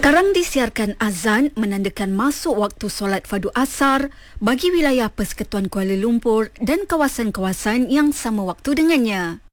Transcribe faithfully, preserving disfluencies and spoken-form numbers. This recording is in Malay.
Sekarang disiarkan azan menandakan masuk waktu solat fardu asar bagi wilayah Persekutuan Kuala Lumpur dan kawasan-kawasan yang sama waktu dengannya.